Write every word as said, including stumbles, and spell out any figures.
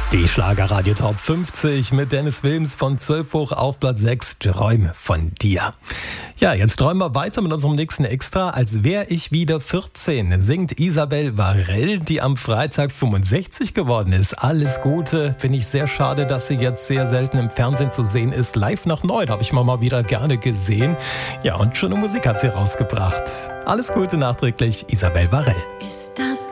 Die Schlagerradio Top fünfzig mit Dennis Wilms von zwölf hoch auf Platz sechs. Träume von dir. Ja, jetzt träumen wir weiter mit unserem nächsten Extra. Als wäre ich wieder vierzehn, singt Isabel Varell, die am Freitag fünfundsechzig geworden ist. Alles Gute. Finde ich sehr schade, dass sie jetzt sehr selten im Fernsehen zu sehen ist. Live nach Neu, habe ich mal, mal wieder gerne gesehen. Ja, und schöne Musik hat sie rausgebracht. Alles Gute nachträglich, Isabel Varell. Ist